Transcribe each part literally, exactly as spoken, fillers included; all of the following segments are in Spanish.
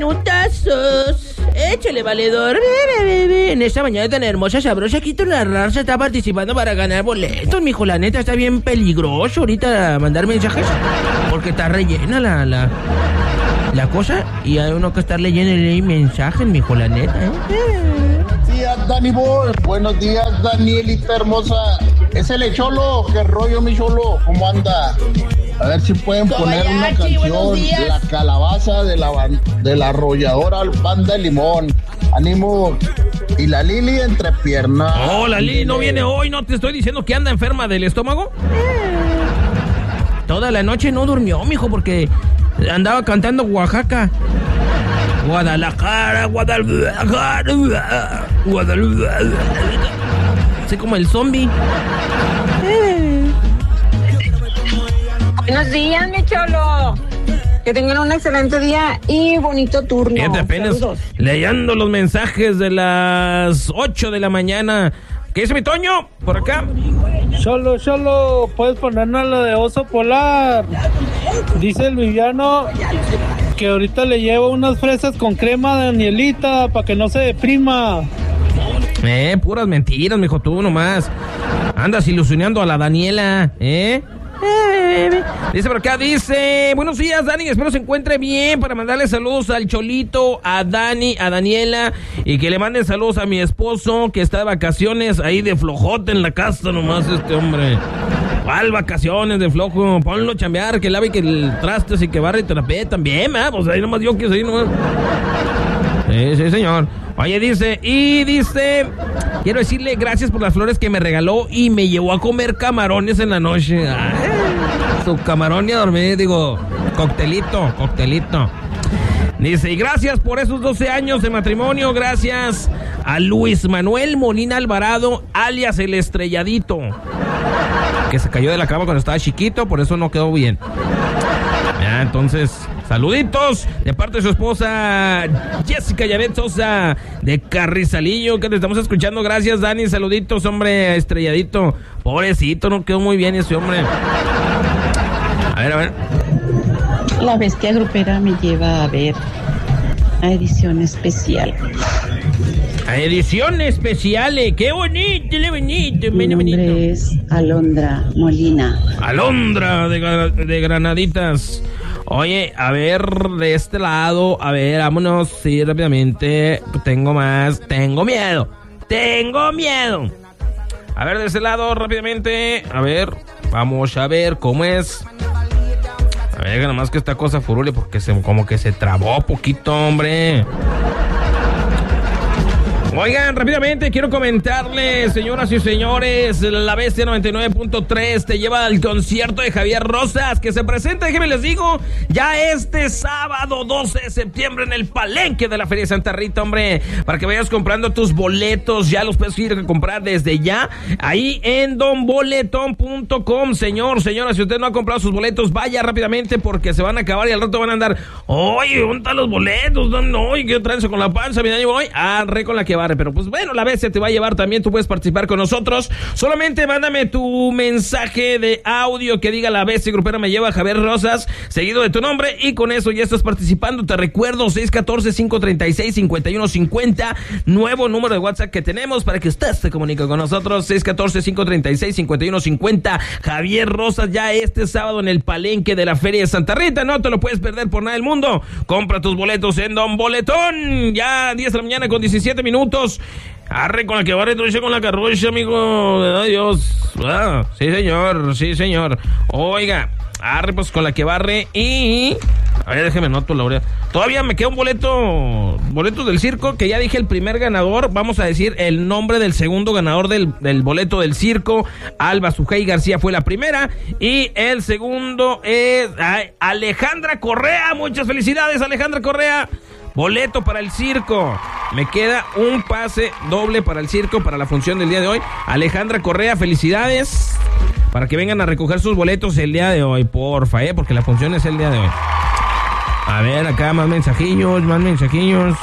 Minutazos. Échale, valedor. En esta mañana tan hermosa, sabrosa, Quito la raza está participando para ganar boletos, mijo. La neta está bien peligroso ahorita mandar mensajes porque está rellena la, la, la cosa y hay uno que estar leyendo el mensaje, mijo, la neta, ¿eh? Buenos días, Dani Boy. Buenos días, Danielita hermosa. Es el Cholo. ¿Qué rollo, mi Cholo? ¿Cómo anda? A ver si pueden poner una canción, La Calabaza de la, de la arrolladora Banda de Limón. Ánimo. Y la Lili entre piernas. Oh, la Lili no viene hoy, ¿no te estoy diciendo que anda enferma del estómago? Toda la noche no durmió, mijo, porque andaba cantando Oaxaca. Guadalajara, Guadalajara, Guadalajara. Así como el zombie. Buenos días, mi Cholo. Que tengan un excelente día y bonito turno. Fíjate, apenas Saludos. leyendo los mensajes de las ocho de la mañana. ¿Qué dice mi Toño? Por acá. Cholo, Cholo, puedes ponernos la de Oso Polar. Dice el Viviano que ahorita le llevo unas fresas con crema de Danielita para que no se deprima. Eh, puras mentiras, mijo, tú nomás. Andas ilusionando a la Daniela, ¿eh? Dice por acá, dice, buenos días, Dani, espero se encuentre bien, para mandarle saludos al Cholito, a Dani, a Daniela, y que le manden saludos a mi esposo, que está de vacaciones ahí de flojote en la casa nomás este hombre. ¿Cuál vacaciones de flojo? Ponlo a chambear, que lave que el trastes y que barre y trapee también, ¿eh? Pues ahí nomás yo que soy nomás. Sí, sí, señor. Oye, dice, y dice, quiero decirle gracias por las flores que me regaló y me llevó a comer camarones en la noche. Ay, su camarón y a dormir, digo, coctelito, coctelito. Dice, y gracias por esos doce años de matrimonio, gracias a Luis Manuel Molina Alvarado, alias el Estrelladito, que se cayó de la cama cuando estaba chiquito, por eso no quedó bien. Ya, entonces, saluditos de parte de su esposa Jessica Yavet Sosa de Carrizalillo, que te estamos escuchando. Gracias, Dani, saluditos, hombre, Estrelladito. Pobrecito, no quedó muy bien ese hombre. A ver, a ver. La bestia grupera me lleva a ver a edición especial. A edición especial, qué bonito, qué bonito. Mi nombre es Alondra Molina. Alondra de, de Granaditas. Oye, a ver, de este lado, a ver, vámonos, sí, rápidamente. Tengo más, tengo miedo, tengo miedo. A ver, de este lado, rápidamente, a ver, vamos a ver cómo es. A ver, nada más que esta cosa furule porque se, como que se trabó poquito, hombre. Oigan, rápidamente quiero comentarles, señoras y señores, La Bestia noventa y nueve punto tres te lleva al concierto de Javier Rosas, que se presenta, déjenme les digo, ya este sábado doce de septiembre en el Palenque de la Feria de Santa Rita, hombre, para que vayas comprando tus boletos, ya los puedes ir a comprar desde ya, ahí en don boletón punto com, señor, señora, si usted no ha comprado sus boletos, vaya rápidamente porque se van a acabar y al rato van a andar, oye, ¿dónde están los boletos? No, oye, ¿qué tranza con la panza? Mira, yo voy, arre con la que pero pues bueno, la bestia te va a llevar también, tú puedes participar con nosotros, solamente mándame tu mensaje de audio que diga La Bestia Grupera me lleva a Javier Rosas, seguido de tu nombre, y con eso ya estás participando. Te recuerdo, seis uno cuatro, cinco tres seis, cinco uno cinco cero, nuevo número de WhatsApp que tenemos para que usted se comunique con nosotros, seis uno cuatro, cinco tres seis, cinco uno cinco cero, Javier Rosas ya este sábado en el Palenque de la Feria de Santa Rita, no te lo puedes perder por nada del mundo, compra tus boletos en Don Boletón, ya diez de la mañana con diecisiete minutos. Arre con la que barre trucha con la carrocha, amigo. Adiós. Ah, sí, señor. Sí, señor. Oiga, arre pues con la que barre y... A ver, déjeme noto, Laura. Todavía me queda un boleto, boleto del circo, que ya dije el primer ganador. Vamos a decir el nombre del segundo ganador del, del boleto del circo. Alba Sujei García fue la primera. Y el segundo es ay, Alejandra Correa. Muchas felicidades, Alejandra Correa. Boleto para el circo. Me queda un pase doble para el circo, para la función del día de hoy. Alejandra Correa, felicidades. Para que vengan a recoger sus boletos el día de hoy, porfa, eh, porque la función es el día de hoy. A ver, acá más mensajillos, más mensajillos.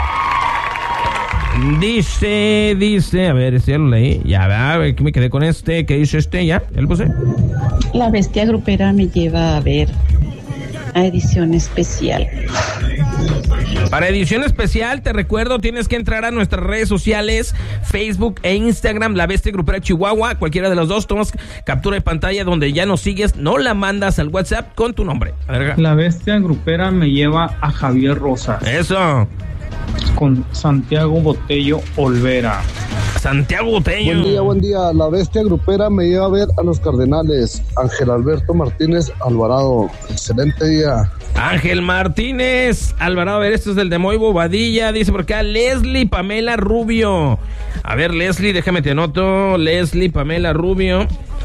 Dice, dice, a ver, este ya lo leí. Ya, a ver, que me quedé con este. ¿Qué dice este? Ya, ya lo puse. La bestia grupera me lleva a ver a edición especial. Para edición especial, te recuerdo, tienes que entrar a nuestras redes sociales, Facebook e Instagram, La Bestia Grupera Chihuahua, cualquiera de los dos, tomas captura de pantalla donde ya nos sigues, no la mandas al WhatsApp con tu nombre. La Bestia Grupera me lleva a Javier Rosas. Eso. Con Santiago Botello Olvera. Santiago Botello. Buen día, buen día. La Bestia Grupera me lleva a ver a los Cardenales. Ángel Alberto Martínez Alvarado. Excelente día. Ángel Martínez Alvarado, a ver, esto es del de Moy Bobadilla. Dice por acá Leslie Pamela Rubio. A ver, Leslie, déjame te anoto. Leslie Pamela Rubio.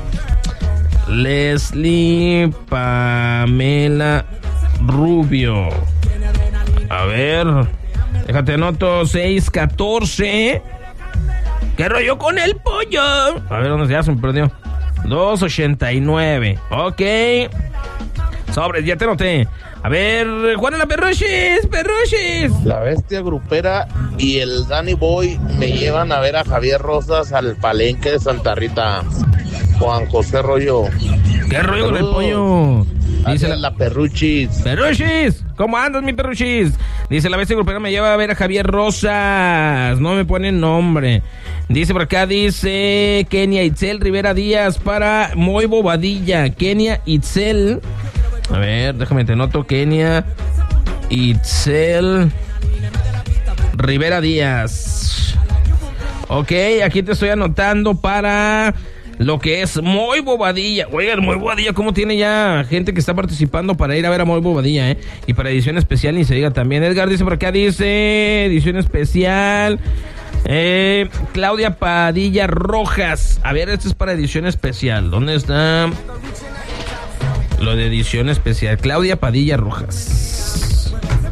Leslie Pamela Rubio. A ver, déjate anoto. seis catorce. ¿Qué rollo con el pollo? A ver, ¿dónde se hace? Me perdió. dos ochenta y nueve. Ok. Sobres, ya te noté. A ver, Juana Perruchis, Perruchis. La Bestia Grupera y el Danny Boy me llevan a ver a Javier Rosas al Palenque de Santa Rita. Juan José Rollo. ¿Qué rollo con el pollo? Dice la, la Perruchis. Perruchis, ¿cómo andas, mi Perruchis? Dice la Bestia Grupera me lleva a ver a Javier Rosas. No me pone nombre. Dice por acá, dice Kenia Itzel Rivera Díaz para Moy Bobadilla. Kenia Itzel. A ver, déjame te noto. Kenia Itzel Rivera Díaz. Ok, aquí te estoy anotando para lo que es Moy Bobadilla. Oigan, Moy Bobadilla, ¿cómo tiene ya gente que está participando para ir a ver a Moy Bobadilla, eh? Y para edición especial, ni se diga también. Edgar dice por acá, dice edición especial. Eh, Claudia Padilla Rojas. A ver, esto es para edición especial. ¿Dónde está lo de edición especial? Claudia Padilla Rojas.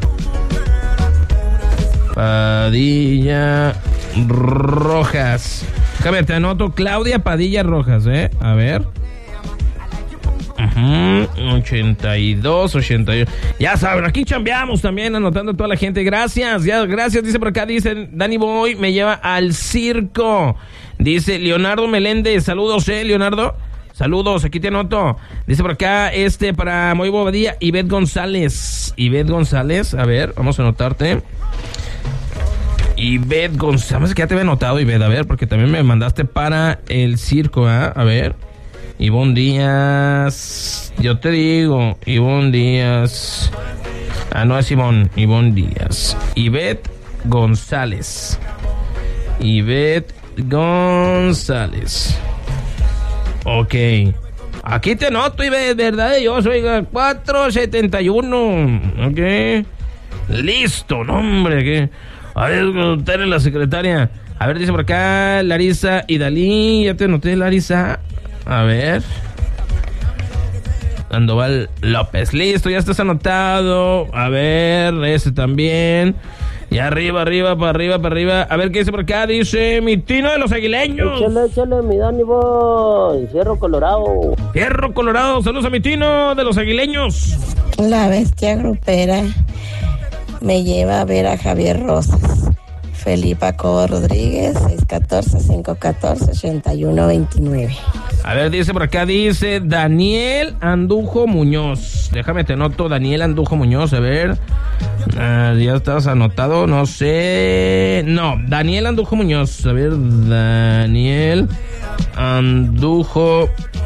Padilla Rojas. Déjame, te anoto Claudia Padilla Rojas, ¿eh? A ver. Uh-huh. ochenta y dos, ochenta y uno. Ya saben, aquí chambeamos también, anotando a toda la gente. Gracias, ya, gracias. Dice por acá, dice Danny Boy me lleva al circo. Dice Leonardo Meléndez. Saludos, eh, Leonardo. Saludos, aquí te anoto. Dice por acá, este, para Moy Bobadilla, Ivette González. Ivette González, a ver, vamos a anotarte. Ivette González, que ya te había anotado, Ivette, a ver, porque también me mandaste para el circo, ¿eh? A ver. Ivonne Díaz, yo te digo, Ivonne Díaz. Ah, no es Ivonne, Ivonne Díaz. Ivette González. Ivette González. Ok. Aquí te noto, Ivette, ¿verdad? Yo soy cuatro setenta y uno. Ok. Listo, no, hombre, ¿qué? A ver, usted es la secretaria. A ver, dice por acá Larisa y Dalí. Ya te noté, Larisa. A ver. Sandoval López. Listo, ya estás anotado. A ver, ese también. Y arriba, arriba, para arriba, para arriba. A ver qué dice por acá. Dice mi Tino de los Aguileños. Échale, échale, mi Danny Boy. Fierro Colorado. Fierro Colorado. Saludos a mi Tino de los Aguileños. La Bestia Grupera me lleva a ver a Javier Rosas. Felipa Cobo Rodríguez, seis catorce, cinco catorce, ochenta y uno veintinueve. A ver, dice por acá, dice Daniel Andujo Muñoz. Déjame te noto, Daniel Andujo Muñoz, a ver. Ah, ya estás anotado, no sé. No, Daniel Andujo Muñoz. A ver, Daniel Andujo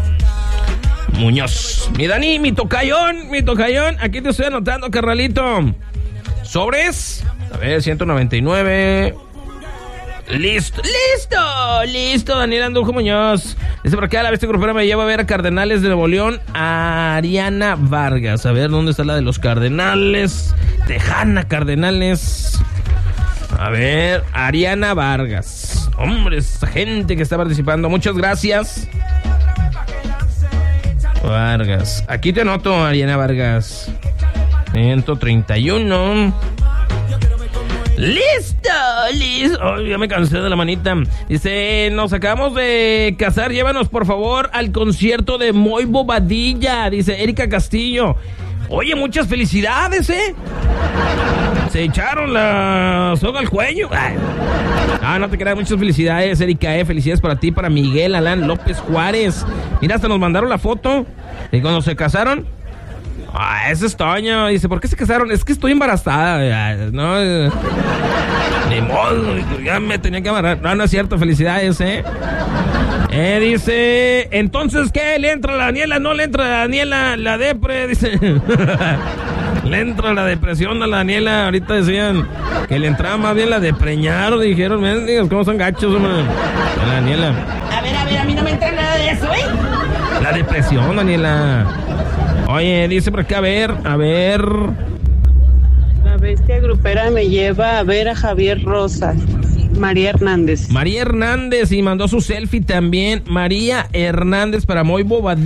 Muñoz. Mi Dani, mi tocayón, mi tocayón. Aquí te estoy anotando, carnalito. Sobres. A ver, ciento noventa y nueve. Listo, listo, listo, Daniel Andujo Muñoz. Dice por acá, la Bestia Grupera me lleva a ver a Cardenales de Nuevo León, a Ariana Vargas. A ver, ¿dónde está la de los Cardenales? Tejana Cardenales. A ver, Ariana Vargas. Hombre, esa gente que está participando. Muchas gracias. Vargas. Aquí te anoto, Ariana Vargas. ciento treinta y uno. ¡Listo! ¡Listo! Oh, ya me cansé de la manita. Dice, nos acabamos de casar, llévanos por favor al concierto de Moy Bobadilla. Dice Erika Castillo. Oye, muchas felicidades, ¿eh? Se echaron la soga al cuello. Ah, no te creas, muchas felicidades, Erika, ¿eh? Felicidades para ti, para Miguel Alán López Juárez. Mira, hasta nos mandaron la foto de cuando se casaron. Ah, ese es Toño. Dice, ¿por qué se casaron? Es que estoy embarazada. No, eh, ni modo, ya me tenía que amarrar. No, no es cierto, felicidades, eh. Eh, dice, entonces, ¿qué? ¿Le entra a la Daniela? No le entra a la Daniela la depre, dice. Le entra la depresión a la Daniela. Ahorita decían que le entraba más bien la de preñar. Dijeron, mendigos, ¿cómo son gachos, man? A la Daniela. A ver, a ver, a mí no me entra nada de eso, ¿eh? La depresión, Daniela. Oye, dice por acá, a ver, a ver. La bestia grupera me lleva a ver a Javier Rosas. María Hernández. María Hernández, y mandó su selfie también. María Hernández para Muy Bobadilla.